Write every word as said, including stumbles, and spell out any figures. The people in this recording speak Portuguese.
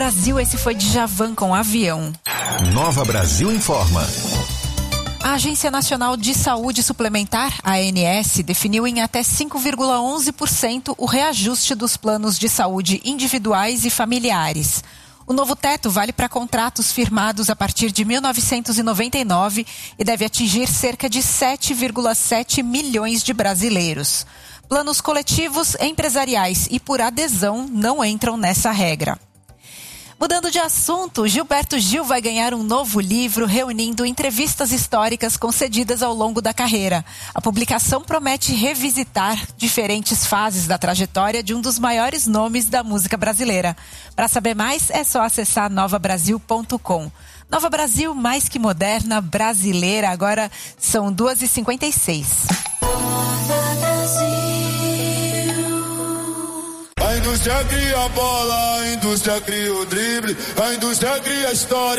Brasil, esse foi Djavan com Avião. Nova Brasil informa. A Agência Nacional de Saúde Suplementar, A N S, definiu em até cinco vírgula onze por cento o reajuste dos planos de saúde individuais e familiares. O novo teto vale para contratos firmados a partir de mil novecentos e noventa e nove e deve atingir cerca de sete vírgula sete milhões de brasileiros. Planos coletivos, empresariais e por adesão não entram nessa regra. Mudando de assunto, Gilberto Gil vai ganhar um novo livro reunindo entrevistas históricas concedidas ao longo da carreira. A publicação promete revisitar diferentes fases da trajetória de um dos maiores nomes da música brasileira. Para saber mais, é só acessar nova brasil ponto com. Nova Brasil, mais que moderna, brasileira. Agora são duas e cinquenta e seis. A indústria cria a bola, a indústria cria o drible, a indústria cria a história.